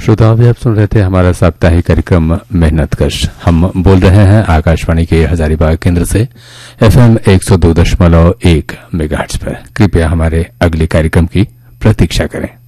श्रोताओं भी आप सुन रहे थे हमारा साप्ताहिक कार्यक्रम मेहनत कश। हम बोल रहे हैं आकाशवाणी के हजारीबाग केंद्र से FM 102.1 मेगाहर्ट्ज पर। कृपया हमारे अगले कार्यक्रम की प्रतीक्षा करें।